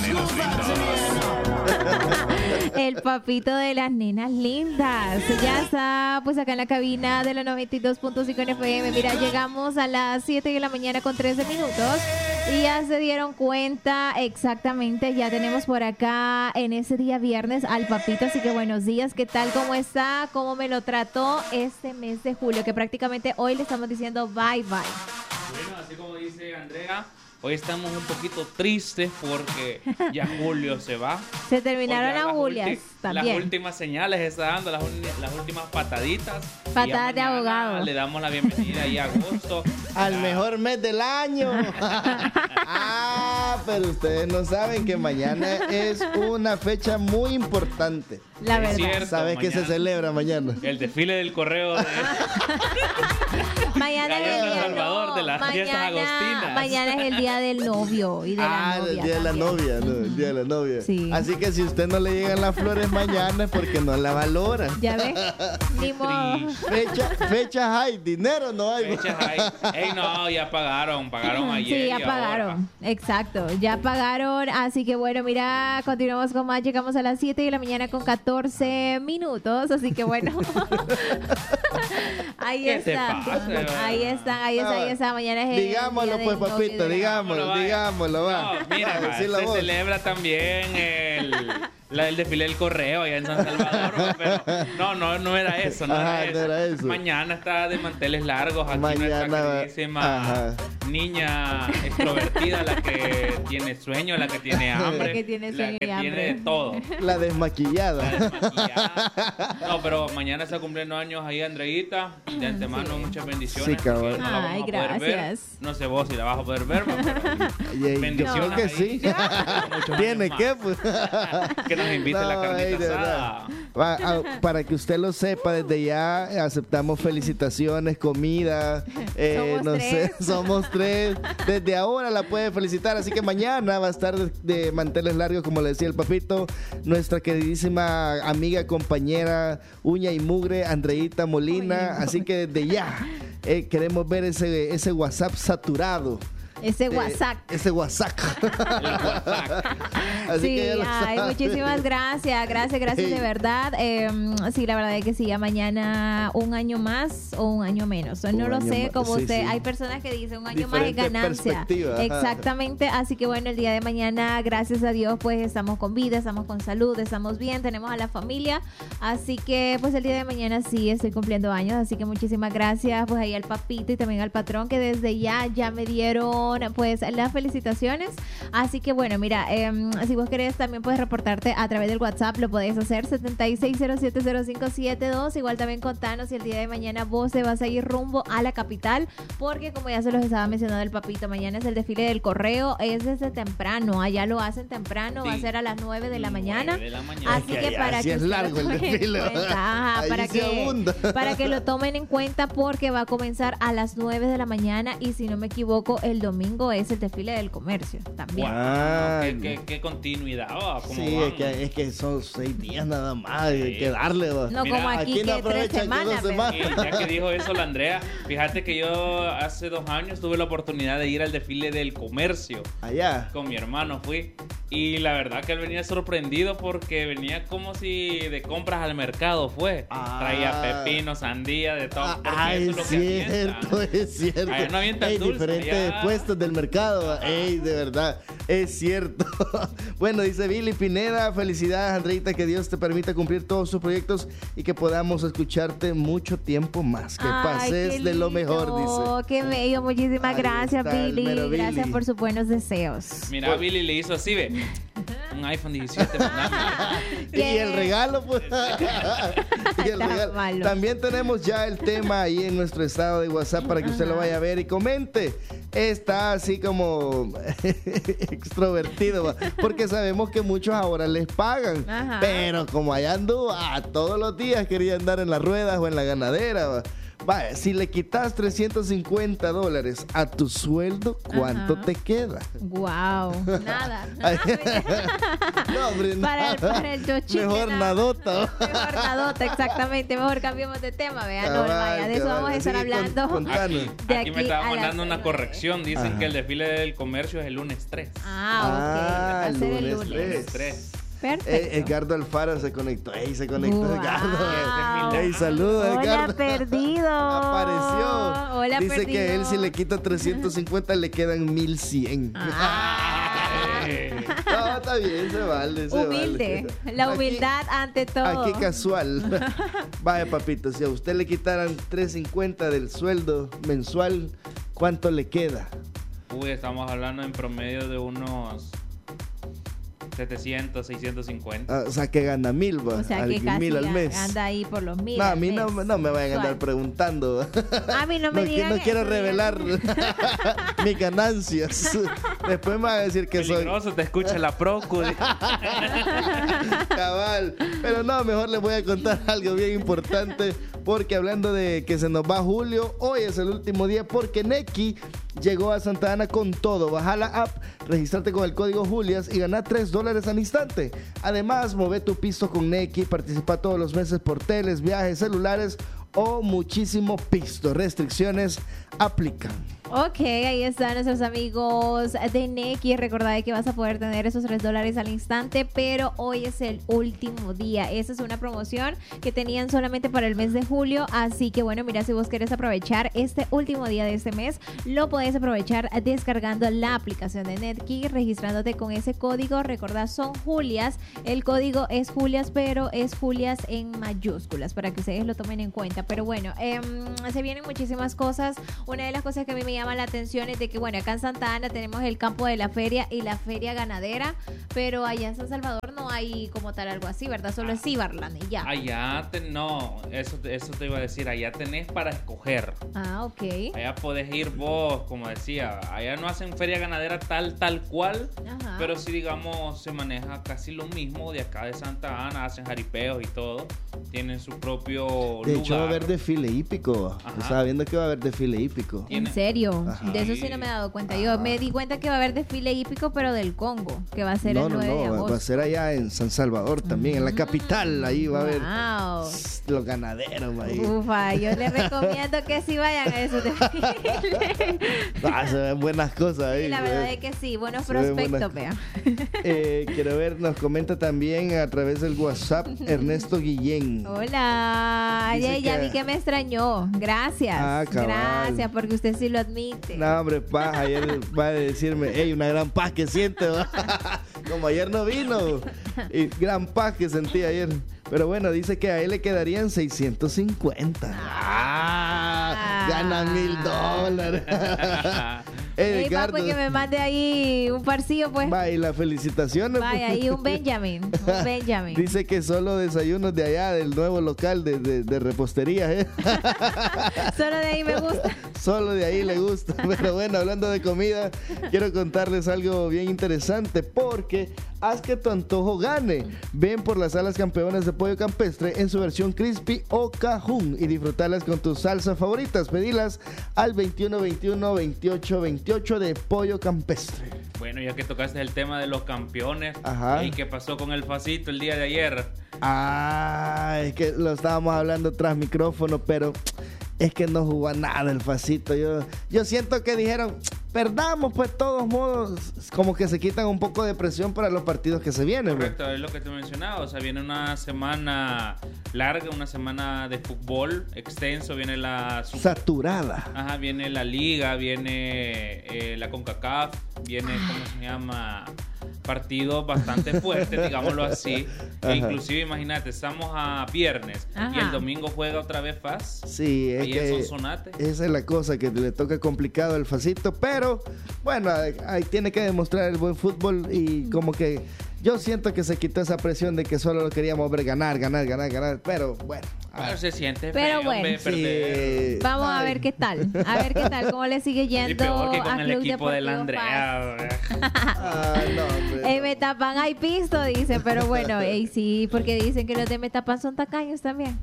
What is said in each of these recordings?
nenas lindas. El papito de las nenas lindas. Ya está, pues acá en la cabina de la 92.5 en FM. Mira, llegamos a las 7 de la mañana con 13 minutos. Y ya se dieron cuenta exactamente, ya tenemos por acá en ese día viernes al papito, así que buenos días, ¿qué tal? ¿Cómo está? ¿Cómo me lo trató este mes de julio? Que prácticamente hoy le estamos diciendo bye bye. Bueno, así como dice Andrea, hoy estamos un poquito tristes porque ya julio se va. Se terminaron las Julias también. Las últimas señales está dando, las últimas pataditas. Patadas de abogado. Le damos la bienvenida ahí a agosto. Al mejor mes del año. Pero ustedes no saben que mañana es una fecha muy importante. La verdad. Cierto, ¿Sabes qué se celebra mañana? El desfile del correo de Mañana es el día Salvador, de las fiestas agostinas. Mañana es el día del novio y de la novia. El día de la también. novia, ¿no? El día de la novia. Sí. Así que si usted no le llegan las flores mañana es porque no la valora. ¿Ya ves? Ni modo. Fechas hay, dinero no hay. fechas ahí. Ey, no, ya pagaron ayer. Sí, ya y pagaron. ahora. Exacto, ya pagaron. Así que bueno, mira, continuamos con más. Llegamos a las 7 de la mañana con 14 minutos. Así que bueno. Ahí ¿Qué te está. pasa? Ahí está. Mañana es el Digámoslo día pues, del novio y papito, de la digámoslo, va. No, mira, Va, va, decir la se voz. celebra también el desfile del correo allá en San Salvador, ¿no? Pero no era eso, no Ajá, era no eso. era eso. Mañana está de manteles largos aquí Mañana, nuestra queridísima ajá. niña extrovertida, la que tiene sueño, la que tiene hambre, La que tiene sueño y hambre. tiene todo. La desmaquillada. La desmaquillada. No, pero mañana está cumpliendo años ahí Andreita. De antemano, muchas bendiciones. Sí, cabrón. porque no la vamos Ay, a poder ver. gracias. No sé vos si la vas a poder ver, pero Yo bendiciones creo que ahí. sí. Muchos Tiene años que, más. pues. Que nos invite la No, carnita ey, de asada. verdad. Para que usted lo sepa, desde ya aceptamos felicitaciones, comida. Somos no tres. sé, somos tres. Desde ahora la puede felicitar. Así que mañana va a estar de manteles largos, como le decía el papito, nuestra queridísima amiga, compañera, uña y mugre, Andreita Molina. Así que desde ya queremos ver ese WhatsApp saturado. Ese WhatsApp. Ese WhatsApp. Así Sí, que ya lo ay, sabe. muchísimas gracias de verdad. Sí, la verdad es que sí, ya mañana un año más o un año menos. No Un lo año sé, más, como sí, usted, sí. hay personas que dicen un año más es Diferente ganancia. perspectiva, ajá. Exactamente, así que bueno, el día de mañana, gracias a Dios, pues estamos con vida, estamos con salud, estamos bien, tenemos a la familia, así que pues el día de mañana sí estoy cumpliendo años, así que muchísimas gracias pues ahí al papito y también al patrón que desde ya me dieron pues las felicitaciones, así que bueno, mira, si vos querés también puedes reportarte a través del WhatsApp, lo podés hacer 76070572, igual también contanos si el día de mañana vos te vas a ir rumbo a la capital, porque como ya se los estaba mencionando el papito, mañana es el desfile del correo, es desde temprano, allá lo hacen temprano, va a Sí. ser a las 9 de la mañana. 9 de la mañana. Así Es que allá para sí que es usted lo largo el tome en desfile, cuenta, ¿verdad? Ahí sí abunda. para que lo tomen en cuenta porque va a comenzar a las 9 de la mañana y si no me equivoco el domingo es el desfile del comercio también. Ah, ¿Qué continuidad? ¿Cómo sí, van? es que son 6 días nada más, hay que darle. Va. No Mira, como aquí, no que 3 aprovechan que semanas. 2 ¿verdad? semanas. Y ya que dijo eso la Andrea, fíjate que yo hace 2 años tuve la oportunidad de ir al desfile del comercio. Allá. Con mi hermano fui. Y la verdad que él venía sorprendido porque venía como si de compras al mercado fue. Ah. Traía pepino, sandía, de todo. Porque Ah, eso es es lo que cierto, avientan. es cierto. Allá no avientan Ey, dulce, diferentes allá- puestos del mercado. Va. Ey, de verdad, es cierto. Bueno, dice Billy Pineda, felicidades, Andreita, que Dios te permita cumplir todos sus proyectos y que podamos escucharte mucho tiempo más. Que Ay, pases qué de lo lindo, mejor, dice. Qué bello, muchísimas Ahí gracias, está el mero Billy. Gracias Billy. por sus buenos deseos. Mira, Billy le hizo así, ve. Un iPhone 17. mandame. Y el regalo, pues. Y el Está regalo. malo. También tenemos ya el tema ahí en nuestro estado de WhatsApp para que usted lo vaya a ver y comente. Está así como extrovertido, va, porque sabemos que muchos ahora les pagan. Ajá. Pero como allá anduvo, todos los días quería andar en las ruedas o en la ganadera, va. Vaya, si le quitas $350 a tu sueldo, ¿cuánto Ajá. te queda? Wow, nada. No, hombre, Para el chochín. mejor nadota. Mejor nadota, exactamente. Mejor cambiamos de tema, vean. No, vaya, de eso vamos a estar Así que hablando. contanos. De Aquí me aquí estaba a las mandando una 6:09. corrección. Dicen Ajá. que el desfile del comercio es el lunes 3. Ah, ok. Va a ser el lunes lunes. 3. Perfecto. Edgardo Alfaro se conectó. ¡Ey, se conectó Wow. Edgardo! ¡Ey, saludos, Hola, Edgardo! perdido. Apareció. Hola, Dice perdido. que él si le quita 350 le quedan 1100. No, está bien, se vale. Humilde. La humildad ante todo. Aquí casual. Vaya, papito, si a usted le quitaran 350 del sueldo mensual, ¿cuánto le queda? Uy, estamos hablando en promedio de unos 700, 650. Ah, o sea, que gana 1000, va. O sea que casi 1000 al mes. anda ahí por los 1000. No, a al mí no mes. me vayan a andar Mensual. preguntando. A mí no me digan No quiero eso, revelar mis ganancias. Después me van a decir que soy Peligroso, te escucha la Procu. cabal. Pero no, mejor les voy a contar algo bien importante. Porque hablando de que se nos va julio, hoy es el último día porque Nequi llegó a Santa Ana con todo. Baja la app, registrate con el código Julias y gana $3 al instante. Además, mueve tu pisto con Nequi, participa todos los meses por teles, viajes, celulares o muchísimo pisto. Restricciones aplican. Ok, ahí están nuestros amigos de Nequi. Recordad que vas a poder tener esos $3 al instante, pero hoy es el último día. Esa es una promoción que tenían solamente para el mes de julio. Así que bueno, mira, si vos querés aprovechar este último día de este mes, lo podés aprovechar descargando la aplicación de Nequi, registrándote con ese código. Recordad, son Julias. El código es Julias, pero es Julias en mayúsculas para que ustedes lo tomen en cuenta. Pero bueno, se vienen muchísimas cosas. Una de las cosas que a mí me llama la atención es de que, bueno, acá en Santa Ana tenemos el campo de la feria y la feria ganadera, pero allá en San Salvador no hay como tal algo así, ¿verdad? Solo es Cibarland y ya. No, eso te iba a decir. Allá tenés para escoger. Ah, ok. Allá podés ir vos, como decía. Allá no hacen feria ganadera tal cual. Ajá. Pero sí, digamos, se maneja casi lo mismo de acá de Santa Ana. Hacen jaripeos y todo. Tienen su propio De lugar. hecho, va a haber desfile hípico. Ajá. Estaba viendo que va a haber desfile hípico. ¿En serio? Ajá. De eso sí no me he dado cuenta. Yo me di cuenta que va a haber desfile hípico, pero del Congo, que va a ser el 9 de agosto. va a ser allá en San Salvador también, en la capital. Ahí va a haber Wow. los ganaderos. Ahí. Ufa, yo les recomiendo que sí vayan a esos desfiles. Se ven buenas cosas ahí. Sí, la verdad es que sí, buenos Se ven prospectos, buenas- vea. Quiero ver, nos comenta también a través del WhatsApp Ernesto Guillén. Hola, Dice ya que- vi que me extrañó. Gracias. Ah, cabal. Gracias, porque usted sí lo admite. No, hombre, paz, ayer va a decirme, hey, una gran paz que siente, ¿va? Como ayer no vino. Y gran paz que sentí ayer. Pero bueno, dice que a él le quedarían 650. Gana $1000. Ey, Edgardo, papo, que me mande ahí un parcillo, pues. vaya, y las felicitaciones. Vaya, pues. ahí un Benjamin. Un Benjamin. Dice que solo desayunos de allá, del nuevo local de repostería, ¿eh? Solo de ahí me gusta. Solo de ahí le gusta. Pero bueno, hablando de comida, quiero contarles algo bien interesante porque haz que tu antojo gane. Ven por las alas campeonas de pollo campestre en su versión crispy o cajún y disfrutarlas con tus salsas favoritas. Pedilas al 2121-2828 de pollo campestre. Bueno, ya que tocaste el tema de los campeones. Ajá. ¿Y qué pasó con el Facito el día de ayer? Es que lo estábamos hablando tras micrófono, pero es que no jugó a nada el Facito. Yo siento que dijeron, perdamos, pues, de todos modos, como que se quitan un poco de presión para los partidos que se vienen. Correcto, es lo que te mencionaba. O sea, viene una semana larga, una semana de fútbol extenso. Viene la Saturada. Ajá, viene la Liga, viene la CONCACAF, viene, ¿cómo se llama? Partidos bastante fuertes, digámoslo así. Ajá. E inclusive, imagínate, estamos a viernes Ajá. y el domingo juega otra vez FAS. Sí, es Ahí que en Sonsonate. esa es la cosa que le toca complicado al Facito, pero bueno, ahí tiene que demostrar el buen fútbol y como que yo siento que se quitó esa presión de que solo lo queríamos ver ganar, pero bueno. Pero se siente Pero feo, bueno. hombre, perder. Vamos a ver qué tal. A ver qué tal, cómo le sigue Y yendo peor que a con el Club equipo de la Deportivo Paz. Andrea. No, hombre. Me tapan hay pisto, dicen, pero bueno, sí, porque dicen que los de Metapan son tacaños también.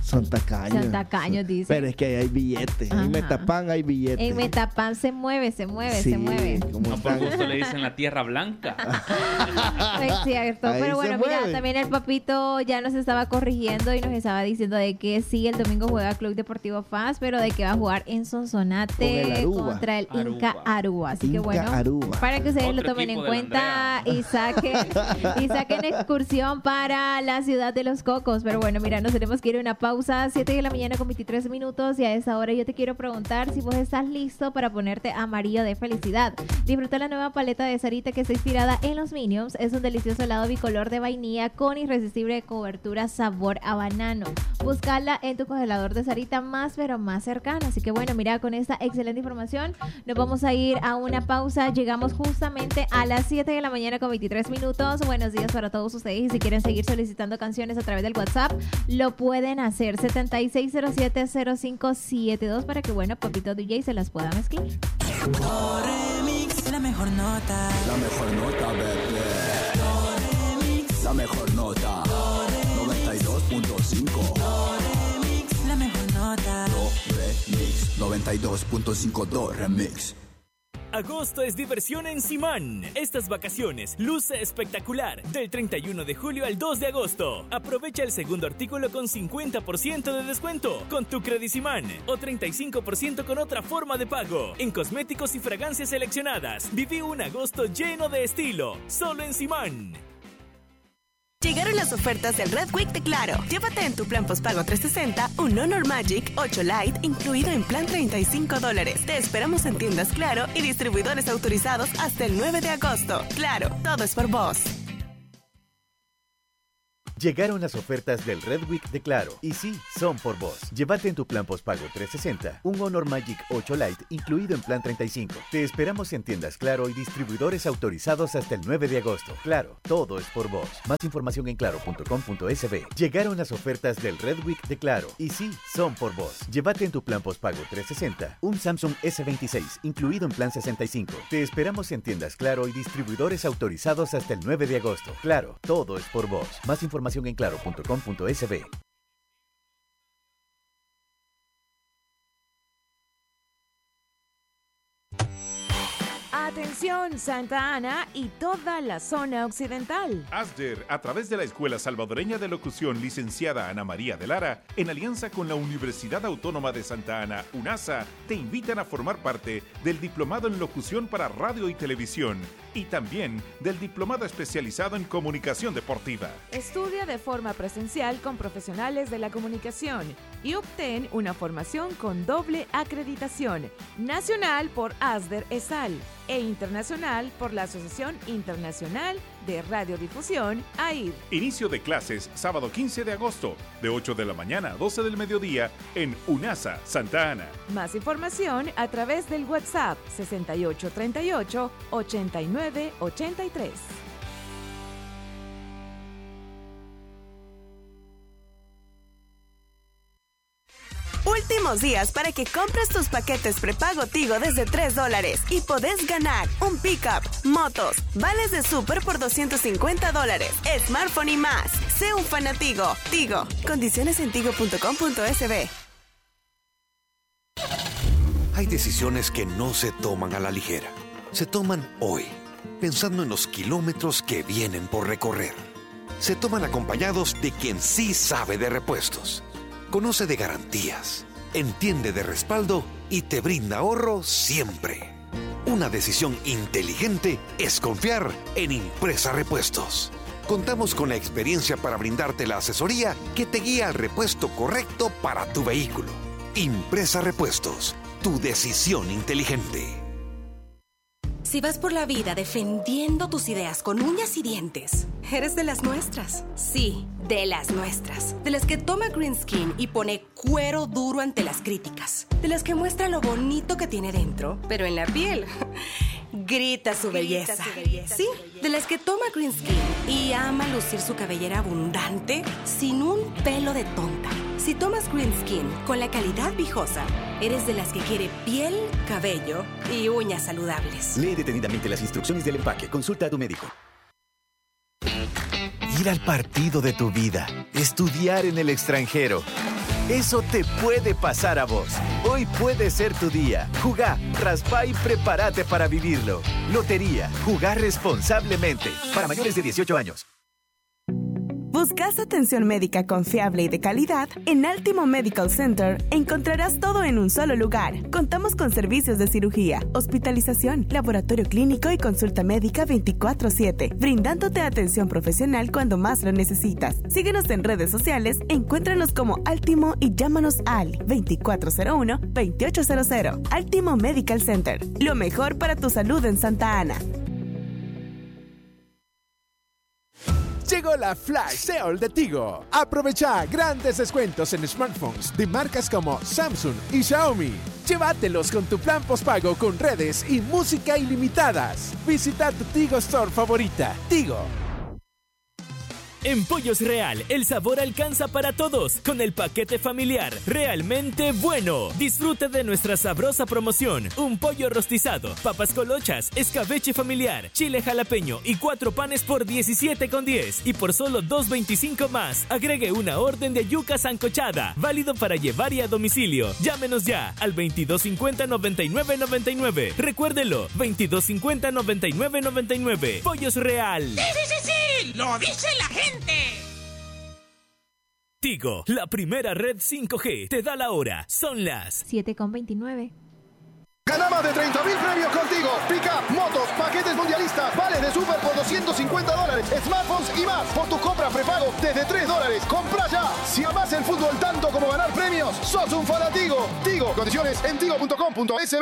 Son tacaños. Son tacaños, dice. Pero es que ahí hay billetes. Ajá. En Metapan hay billetes. En Metapan se mueve, se Sí, mueve. como No por están. gusto le dicen la tierra blanca. Es cierto, Ahí pero se bueno, mira, mueve. también el papito ya nos estaba corrigiendo y nos estaba diciendo de que sí, el domingo juega Club Deportivo FAS, pero de que va a jugar en Con el Sonsonate Aruba. contra el Inca Aruba. Así que Inca bueno, Aruba. para que ustedes lo Otro tomen en equipo de cuenta Andrea. y saquen excursión para la ciudad de Los Cocos. Pero bueno, mira, nos tenemos que ir a una pausa, 7 de la mañana con 23 minutos, y a esa hora yo te quiero preguntar si vos estás listo para ponerte amarillo de felicidad. Disfruta la nueva paleta de Sarita que está inspirada en los Minions. Es un delicioso helado bicolor de vainilla con irresistible cobertura sabor a banano. Búscala en tu congelador de Sarita más pero más cercano. Así que bueno, mira, con esta excelente información nos vamos a ir a una pausa. Llegamos justamente a las 7 de la mañana con 23 minutos. Buenos días para todos ustedes, y si quieren seguir solicitando canciones a través del WhatsApp, lo pueden hacer 76070572 para que bueno, Papito DJ se las pueda mezclar. Remix, la mejor nota. La mejor nota, bebé. La mejor nota. 92.5. Remix, la mejor nota. Remix. 92.5 Remix. Agosto es diversión en Simán. Estas vacaciones luce espectacular. Del 31 de julio al 2 de agosto. Aprovecha el segundo artículo con 50% de descuento con tu Credisimán o 35% con otra forma de pago. En cosméticos y fragancias seleccionadas. Viví un agosto lleno de estilo. Solo en Simán. Llegaron las ofertas del Red Week de Claro. Llévate en tu plan postpago 360 un Honor Magic 8 Lite incluido en plan $35. Te esperamos en tiendas Claro y distribuidores autorizados hasta el 9 de agosto. Claro, todo es por vos. Llegaron las ofertas del Red Week de Claro. Y sí, son por vos. Llévate en tu plan postpago 360 un Honor Magic 8 Lite incluido en plan 35. Te esperamos en tiendas Claro y distribuidores autorizados hasta el 9 de agosto. Claro, todo es por vos. Más información en claro.com.sb. Llegaron las ofertas del Red Week de Claro. Y sí, son por vos. Llévate en tu plan postpago 360 un Samsung S26 incluido en plan 65. Te esperamos en tiendas Claro y distribuidores autorizados hasta el 9 de agosto. Claro, todo es por vos. Más información en claro.com.sb. Atención Santa Ana y toda la zona occidental. ASDER, a través de la Escuela Salvadoreña de Locución licenciada Ana María de Lara, en alianza con la Universidad Autónoma de Santa Ana, UNASA, te invitan a formar parte del Diplomado en Locución para Radio y Televisión y también del Diplomado especializado en Comunicación Deportiva. Estudia de forma presencial con profesionales de la comunicación y obtén una formación con doble acreditación, nacional por ASDER ESAL e internacional por la Asociación Internacional de Radiodifusión, AIR. Inicio de clases sábado 15 de agosto, de 8 de la mañana a 12 del mediodía en UNASA, Santa Ana. Más información a través del WhatsApp 6838-8983. Últimos días para que compres tus paquetes prepago Tigo desde $3 y podés ganar un pickup, motos, vales de súper por $250, smartphone y más. Sé un fanatigo. Tigo. Condiciones en tigo.com.sb. Hay decisiones que no se toman a la ligera. Se toman hoy, pensando en los kilómetros que vienen por recorrer. Se toman acompañados de quien sí sabe de repuestos. Conoce de garantías, entiende de respaldo y te brinda ahorro siempre. Una decisión inteligente es confiar en Impresa Repuestos. Contamos con la experiencia para brindarte la asesoría que te guía al repuesto correcto para tu vehículo. Impresa Repuestos, tu decisión inteligente. Si vas por la vida defendiendo tus ideas con uñas y dientes, eres de las nuestras. Sí, de las nuestras. De las que toma Green Skin y pone cuero duro ante las críticas. De las que muestra lo bonito que tiene dentro, pero en la piel grita su belleza. Sí, de las que toma Green Skin y ama lucir su cabellera abundante sin un pelo de tonta. Si tomas Green Skin con la calidad viejosa, eres de las que quiere piel, cabello y uñas saludables. Lee detenidamente las instrucciones del empaque. Consulta a tu médico. Ir al partido de tu vida. Estudiar en el extranjero. Eso te puede pasar a vos. Hoy puede ser tu día. Jugá, raspá y prepárate para vivirlo. Lotería, jugar responsablemente. Para mayores de 18 años. ¿Buscas atención médica confiable y de calidad? En Altimo Medical Center encontrarás todo en un solo lugar. Contamos con servicios de cirugía, hospitalización, laboratorio clínico y consulta médica 24/7, brindándote atención profesional cuando más lo necesitas. Síguenos en redes sociales, encuéntranos como Altimo y llámanos al 2401-2800. Altimo Medical Center, lo mejor para tu salud en Santa Ana. Llegó la Flash Sale de Tigo. Aprovecha grandes descuentos en smartphones de marcas como Samsung y Xiaomi. Llévatelos con tu plan postpago con redes y música ilimitadas. Visita tu Tigo Store favorita. Tigo. En Pollos Real, el sabor alcanza para todos con el paquete familiar realmente bueno. Disfrute de nuestra sabrosa promoción: un pollo rostizado, papas colochas, escabeche familiar, chile jalapeño y 4 panes por $17.10 y por solo $2.25 más. Agregue una orden de yuca sancochada, válido para llevar y a domicilio. Llámenos ya al 2250-9999. Recuérdelo, 2250-9999. Pollos Real. ¡Sí! ¡Lo dice la gente! Tigo, la primera red 5G, te da la hora. Son las 7:29. Gana más de 30,000 premios contigo. Pica, motos, paquetes mundialistas, vales de super por $250, smartphones y más. Por tu compra prepago desde $3. Compra ya. Si amás el fútbol tanto como ganar premios, sos un fanatigo. Tigo, condiciones en tigo.com.sb.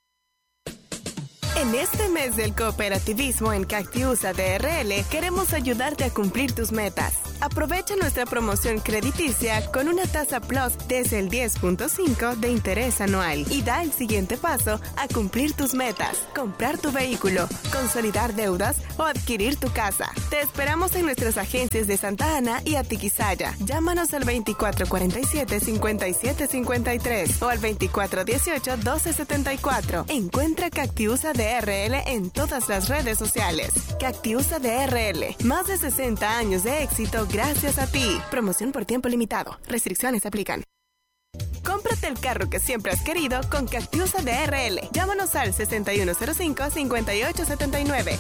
En este mes del cooperativismo en Cactiusa DRL, queremos ayudarte a cumplir tus metas. Aprovecha nuestra promoción crediticia con una tasa plus desde el 10.5 de interés anual y da el siguiente paso a cumplir tus metas: comprar tu vehículo, consolidar deudas o adquirir tu casa. Te esperamos en nuestras agencias de Santa Ana y Atiquizaya. Llámanos al 2447-5753 o al 2418-1274. Encuentra Cactiusa DRL en todas las redes sociales. Cactiusa DRL, más de 60 años de éxito gracias a ti. Promoción por tiempo limitado. Restricciones aplican. Cómprate el carro que siempre has querido con Cactiusa DRL. Llámanos al 6105-5879.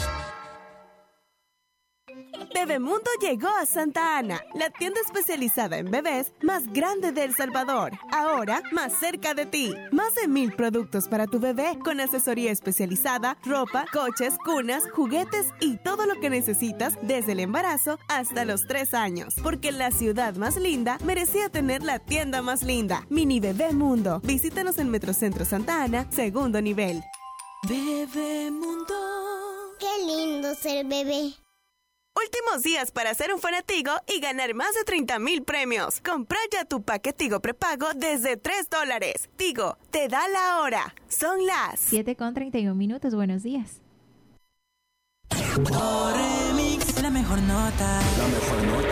Bebemundo llegó a Santa Ana, la tienda especializada en bebés más grande de El Salvador. Ahora, más cerca de ti. Más de 1,000 productos para tu bebé, con asesoría especializada, ropa, coches, cunas, juguetes y todo lo que necesitas desde el embarazo hasta los 3 años. Porque la ciudad más linda merecía tener la tienda más linda. Mini Bebemundo. Visítanos en Metrocentro Santa Ana, 2º nivel. Bebemundo. Qué lindo ser bebé. Últimos días para ser un fanatigo y ganar más de 30,000 premios. Compra ya tu paquete Tigo prepago desde $3. Tigo, te da la hora. Son las 7:31. Buenos días. Remix, la mejor nota. La mejor nota.